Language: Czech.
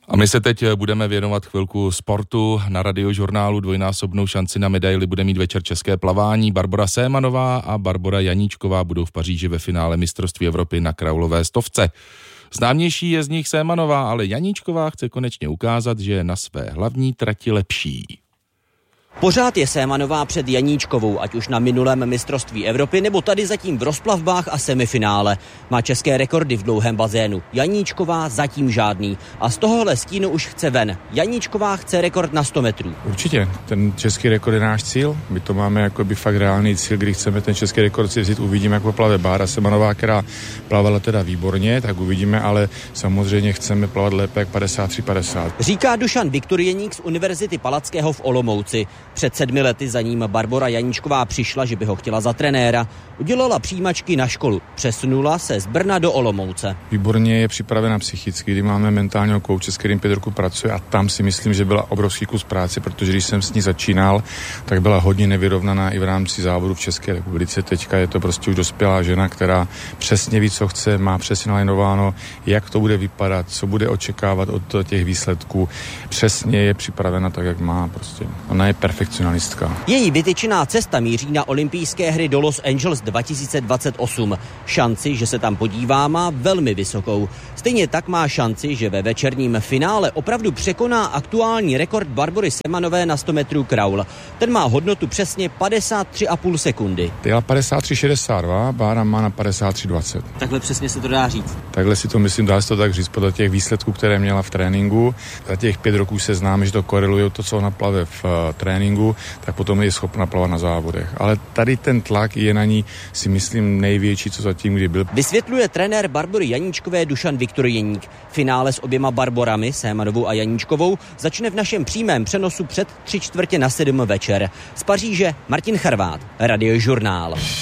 A my se teď budeme věnovat chvilku sportu. Na Radiožurnálu dvojnásobnou šanci na medaili bude mít večer české plavání. Barbora Sémanová a Barbora Janíčková budou v Paříži ve finále mistrovství Evropy na kraulové stovce. Známější je z nich Sémanová, ale Janíčková chce konečně ukázat, že je na své hlavní trati lepší. Pořád je Sémanová před Janíčkovou, ať už na minulém mistrovství Evropy, nebo tady zatím v rozplavbách a semifinále. Má české rekordy v dlouhém bazénu. Janíčková zatím žádný. A z tohohle stínu už chce ven. Janíčková chce rekord na 100 metrů. Určitě, ten český rekord je náš cíl. My to máme jakoby fakt reálný cíl, kdy chceme ten český rekord si vzít. Uvidíme, jak poplave Bára Sémanová, která plavala teda výborně, tak uvidíme, ale samozřejmě chceme plavat lépe jak 53-50. Říká Dušan Viktorjeník z Univerzity Palackého v Olomouci. Před 7 lety za ním Barbora Janíčková přišla, že by ho chtěla za trenéra. Udělala přijímačky na školu. Přesunula se z Brna do Olomouce. Výborně je připravena psychicky, kdy máme mentálního kouče, s kterým 5 roků pracuje, a tam si myslím, že byla obrovský kus práce, protože když jsem s ní začínal, tak byla hodně nevyrovnaná i v rámci závodu v České republice. Teďka je to prostě už dospělá žena, která přesně ví, co chce, má přesně nalinováno, jak to bude vypadat, co bude očekávat od těch výsledků. Přesně je připravena tak, jak má prostě. Ona je perfekcionalistka. Její vytyčená cesta míří na olympijské hry do Los Angeles 2028. Šanci, že se tam podívá, má velmi vysokou. Stejně tak má šanci, že ve večerním finále opravdu překoná aktuální rekord Barbory Sémanové na 100 metrů kraul. Ten má hodnotu přesně 53,5 sekundy. Jela 53,62, Bára má na 53,20. Takhle přesně se to dá říct. Takhle si to myslím, dá se to tak říct podle těch výsledků, které měla v tréninku. Za těch 5 roků se známe, že to koreluje to, co ona plave v tréninku, tak potom je schopna plavat na závodech. Ale tady ten tlak je na ní, si myslím, největší, co zatím kdy byl. Vysvětluje trenér Barbory Janíčkové Dušan Viktorjeník. Finále s oběma Barborami, Sémanovou a Janíčkovou, začne v našem přímém přenosu před 6:45 večer. Z Paříže Martin Charvát, Radiožurnál.